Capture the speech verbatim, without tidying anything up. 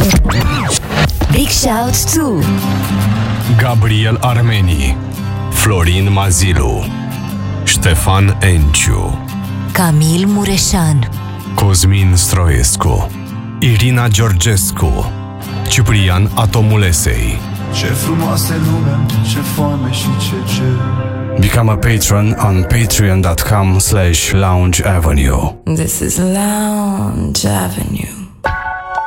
Big shout to Gabriel Armeni, Florin Mazilu, Ștefan Enciu, Camil Mureșan, Cosmin Stroescu, Irina Georgescu, Ciprian Atomulesei. Ce frumoasă lume, ce foame și ce cer. Become a patron on patreon dot com slash lounge avenue. This is Lounge Avenue.